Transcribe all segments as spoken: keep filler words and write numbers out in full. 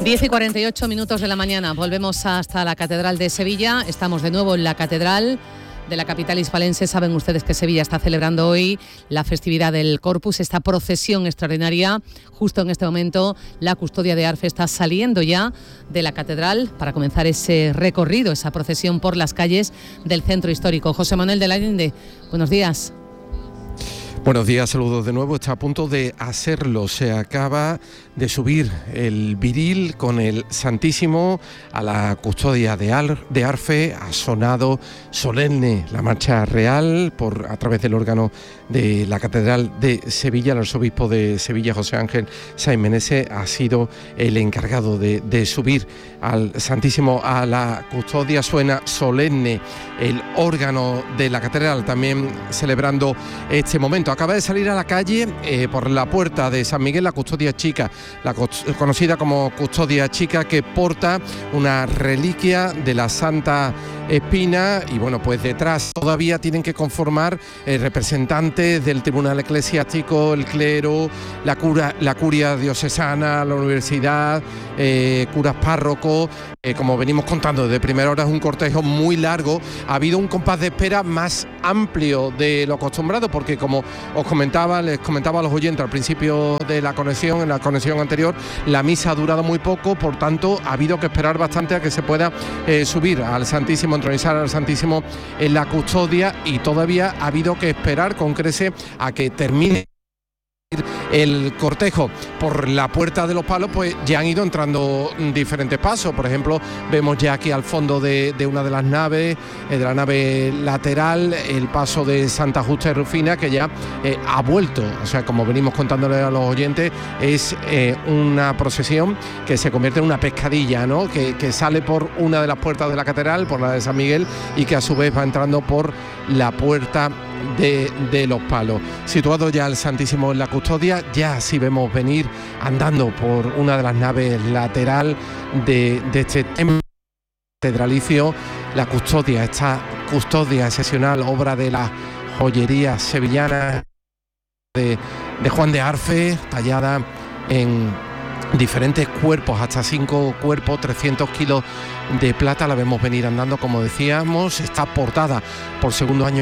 diez y cuarenta y ocho minutos de la mañana. Volvemos hasta la Catedral de Sevilla. Estamos de nuevo en la Catedral de la capital hispalense. Saben ustedes que Sevilla está celebrando hoy la festividad del Corpus, esta procesión extraordinaria. Justo en este momento la custodia de Arfe está saliendo ya de la catedral para comenzar ese recorrido, esa procesión por las calles del centro histórico. José Manuel de la Allende, buenos días. Buenos días, saludos de nuevo. Está a punto de hacerlo. Se acaba de subir el Viril con el Santísimo a la custodia de, Al, de Arfe. Ha sonado solemne la marcha real por, a través del órgano de la Catedral de Sevilla. El arzobispo de Sevilla, José Ángel Sáenz Meneses, ha sido el encargado de, de subir al Santísimo a la custodia. Suena solemne el órgano de la Catedral, también celebrando este momento. Acaba de salir a la calle eh, por la puerta de San Miguel la custodia chica, la conocida como custodia chica, que porta una reliquia de la Santa Espina. Y bueno, pues detrás todavía tienen que conformar eh, representantes del Tribunal Eclesiástico, el clero, la, cura, la curia diocesana, la universidad, eh, curas párrocos. Eh, como venimos contando desde primera hora, es un cortejo muy largo. Ha habido un compás de espera más amplio de lo acostumbrado, porque como os comentaba, les comentaba a los oyentes al principio de la conexión, en la conexión anterior, la misa ha durado muy poco, por tanto ha habido que esperar bastante a que se pueda eh, subir al Santísimo, entronizar al Santísimo en la custodia, y todavía ha habido que esperar con crece a que termine el cortejo. Por la Puerta de los Palos pues ya han ido entrando diferentes pasos. Por ejemplo, vemos ya aquí al fondo de, de una de las naves, eh, de la nave lateral, el paso de Santa Justa y Rufina, que ya eh, ha vuelto. O sea, como venimos contándole a los oyentes, es eh, una procesión que se convierte en una pescadilla, ¿no? Que, que sale por una de las puertas de la catedral, por la de San Miguel, y que a su vez va entrando por la Puerta de, de los Palos. Situado ya el Santísimo en la custodia, ya sí vemos venir andando por una de las naves lateral de, de este templo catedralicio la custodia, esta custodia excepcional, obra de la joyería sevillana de, de Juan de Arfe, tallada en diferentes cuerpos, hasta cinco cuerpos, trescientos kilos de plata. La vemos venir andando, como decíamos. Está portada por segundo año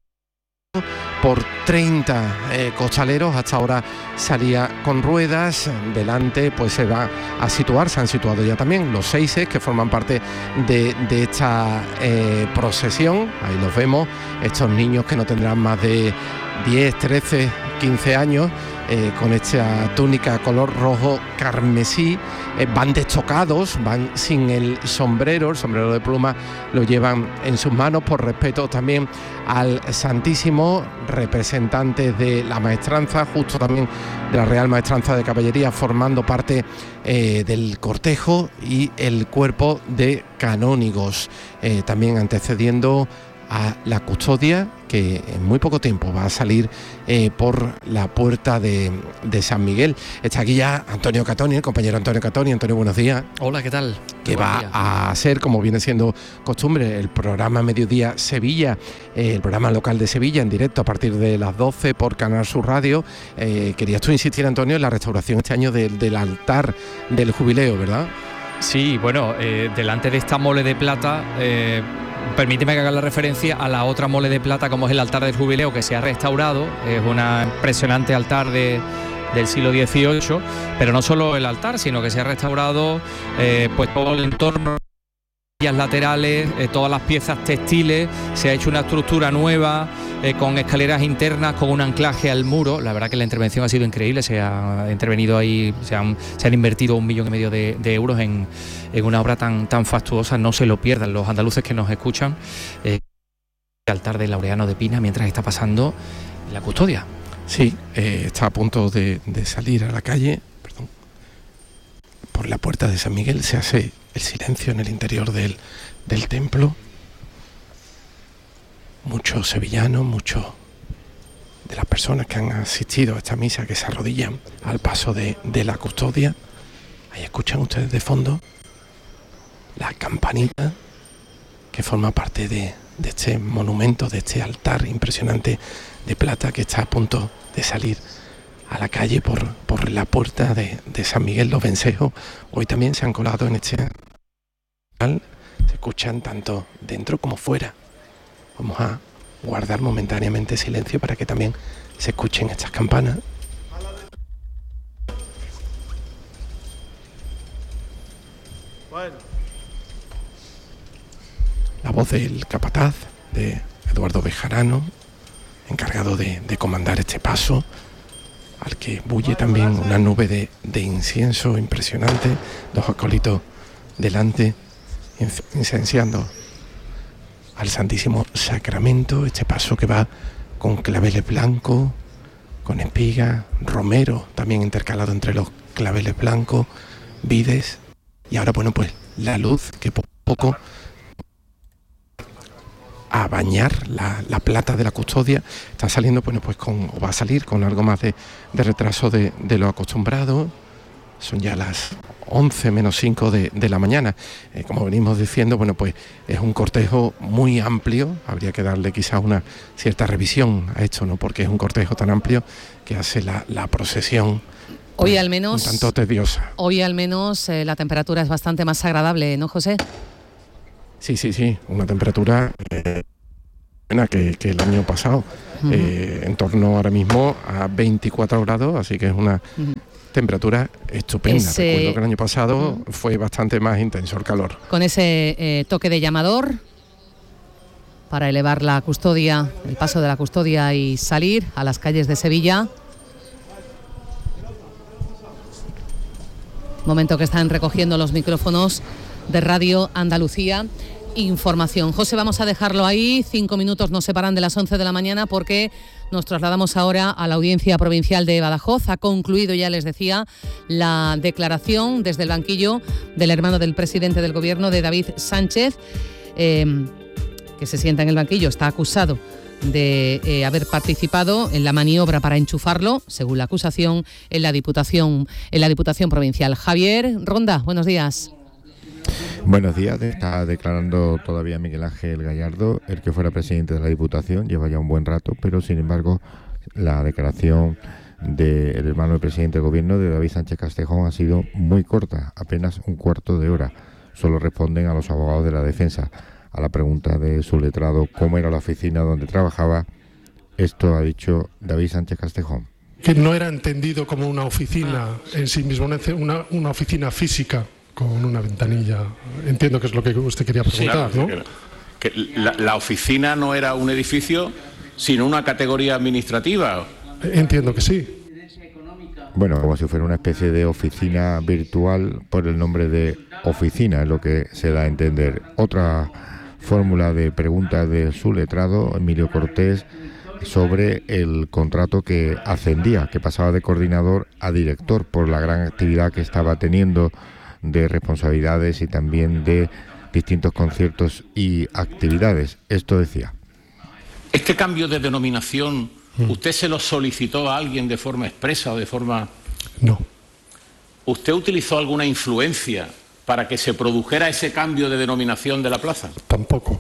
por treinta eh, costaleros. Hasta ahora salía con ruedas. Delante pues se va a situar, se han situado ya también los seises que forman parte de, de esta eh, procesión. Ahí los vemos, estos niños que no tendrán más de diez, trece, quince años, eh, con esta túnica color rojo carmesí. Eh, van destocados, van sin el sombrero, el sombrero de pluma lo llevan en sus manos por respeto también al Santísimo. Representantes de la maestranza, justo también de la Real Maestranza de Caballería, formando parte eh, del cortejo, y el cuerpo de canónigos eh, también antecediendo a la custodia, que en muy poco tiempo va a salir eh, por la puerta de, de San Miguel. Está aquí ya Antonio Catoni, el compañero Antonio Catoni. Antonio, buenos días. Hola, ¿qué tal? Que va día. a ser, como viene siendo costumbre, el programa Mediodía Sevilla, eh, el programa local de Sevilla, en directo a partir de las doce por Canal Sur Radio. Eh, querías tú insistir, Antonio, en la restauración este año de, del altar del jubileo, ¿verdad? Sí, bueno, eh, delante de esta mole de plata, eh, permíteme que haga la referencia a la otra mole de plata, como es el altar del jubileo, que se ha restaurado. Es un impresionante altar de, del siglo dieciocho, pero no solo el altar, sino que se ha restaurado eh, pues todo el entorno, las laterales, eh, todas las piezas textiles. Se ha hecho una estructura nueva, eh, con escaleras internas, con un anclaje al muro. La verdad que la intervención ha sido increíble. Se ha intervenido ahí, se han, se han invertido un millón y medio de, de euros en, en una obra tan, tan fastuosa. No se lo pierdan los andaluces que nos escuchan. Eh, el altar de Laureano de Pina, mientras está pasando la custodia. Sí, eh, está a punto de, de salir a la calle, perdón, por la puerta de San Miguel. Se hace el silencio en el interior del, del templo. Muchos sevillanos, muchos de las personas que han asistido a esta misa, que se arrodillan al paso de, de la custodia. Ahí escuchan ustedes de fondo la campanita que forma parte de, de este monumento, de este altar impresionante de plata, que está a punto de salir a la calle por, por la puerta de, de San Miguel los Vencejos. Hoy también se han colado en este... Se escuchan tanto dentro como fuera. Vamos a guardar momentáneamente silencio para que también se escuchen estas campanas. La voz del capataz, de Eduardo Bejarano, encargado de, de comandar este paso, al que bulle también una nube de, de incienso impresionante, dos acólitos delante, incenciando al Santísimo Sacramento, este paso que va con claveles blancos, con espigas, romero también intercalado entre los claveles blancos, vides, y ahora bueno pues la luz que poco a poco a bañar la, la plata de la custodia está saliendo, bueno pues con, o va a salir con algo más de, de retraso de, de lo acostumbrado. Son ya las once menos cinco de, de la mañana. Eh, como venimos diciendo, bueno pues es un cortejo muy amplio, habría que darle quizás una cierta revisión a esto, ¿no? Porque es un cortejo tan amplio que hace la, la procesión hoy pues, al menos un tanto tediosa. Hoy al menos eh, la temperatura es bastante más agradable, ¿no, José? Sí, sí, sí, una temperatura eh, buena que, que el año pasado, uh-huh. eh, en torno ahora mismo a veinticuatro grados, así que es una uh-huh. temperatura estupenda. Ese... Recuerdo que el año pasado uh-huh. fue bastante más intenso el calor. Con ese eh, toque de llamador para elevar la custodia, el paso de la custodia y salir a las calles de Sevilla. Momento que están recogiendo los micrófonos de Radio Andalucía Información. José, vamos a dejarlo ahí. Cinco minutos nos separan de las once de la mañana porque nos trasladamos ahora a la Audiencia Provincial de Badajoz. Ha concluido, ya les decía, la declaración desde el banquillo del hermano del presidente del Gobierno, de David Sánchez, eh, que se sienta en el banquillo. Está acusado de eh, haber participado en la maniobra para enchufarlo, según la acusación, en la Diputación, en la Diputación Provincial. Javier Ronda, buenos días. Buenos días. Está declarando todavía Miguel Ángel Gallardo, el que fuera presidente de la Diputación. Lleva ya un buen rato, pero sin embargo la declaración del hermano del presidente del Gobierno, de David Sánchez Castejón, ha sido muy corta, apenas un cuarto de hora. Solo responden a los abogados de la defensa a la pregunta de su letrado cómo era la oficina donde trabajaba. Esto ha dicho David Sánchez Castejón. Que no era entendido como una oficina en sí mismo, una, una oficina física con una ventanilla. Entiendo que es lo que usted quería preguntar, sí, claro, ¿no? Que, que la, la oficina no era un edificio, sino una categoría administrativa. Entiendo que sí. Bueno, como si fuera una especie de oficina virtual por el nombre de oficina, es lo que se da a entender. Otra fórmula de preguntas de su letrado, Emilio Cortés, sobre el contrato que ascendía, que pasaba de coordinador a director por la gran actividad que estaba teniendo de responsabilidades y también de distintos conciertos y actividades. Esto decía. ¿Este cambio de denominación usted se lo solicitó a alguien de forma expresa o de forma...? No. ¿Usted utilizó alguna influencia para que se produjera ese cambio de denominación de la plaza? Tampoco.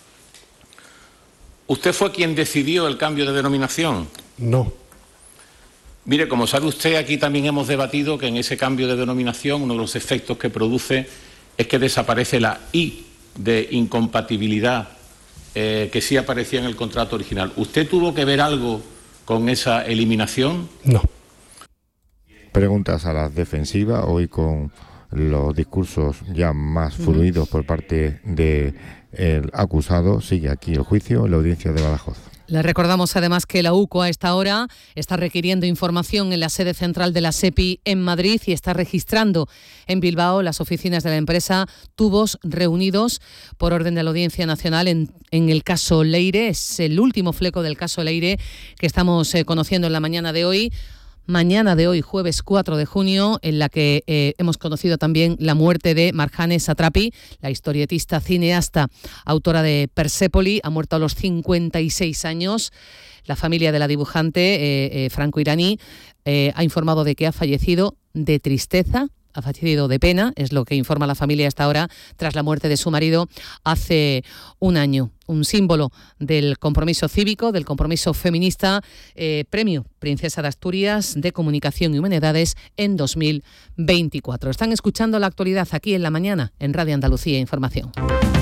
¿Usted fue quien decidió el cambio de denominación? No. Mire, como sabe usted, aquí también hemos debatido que en ese cambio de denominación uno de los efectos que produce es que desaparece la I de incompatibilidad eh, que sí aparecía en el contrato original. ¿Usted tuvo que ver algo con esa eliminación? No. Preguntas a la defensiva, hoy con los discursos ya más fluidos por parte del acusado. Sigue aquí el juicio en la audiencia de Badajoz. Le recordamos además que la U C O a esta hora está requiriendo información en la sede central de la SEPI en Madrid y está registrando en Bilbao las oficinas de la empresa Tubos Reunidos por orden de la Audiencia Nacional en, en el caso Leire. Es el último fleco del caso Leire que estamos eh, conociendo en la mañana de hoy. Mañana de hoy, jueves cuatro de junio, en la que eh, hemos conocido también la muerte de Marjane Satrapi, la historietista, cineasta, autora de Persépoli. Ha muerto a los cincuenta y seis años. La familia de la dibujante, eh, eh, franco-iraní, eh, ha informado de que ha fallecido de tristeza ha fallecido de pena, es lo que informa la familia hasta ahora, tras la muerte de su marido hace un año. Un símbolo del compromiso cívico, del compromiso feminista, eh, Premio Princesa de Asturias de Comunicación y Humanidades en dos mil veinticuatro. Están escuchando la actualidad aquí en la mañana en Radio Andalucía Información.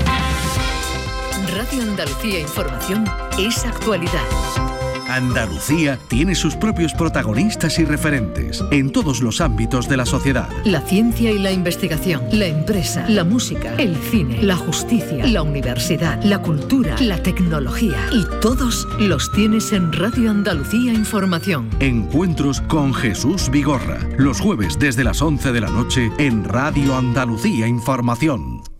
Radio Andalucía Información es actualidad. Andalucía tiene sus propios protagonistas y referentes en todos los ámbitos de la sociedad. La ciencia y la investigación, la empresa, la música, el cine, la justicia, la universidad, la cultura, la tecnología. Y todos los tienes en Radio Andalucía Información. Encuentros con Jesús Vigorra, los jueves desde las once de la noche en Radio Andalucía Información.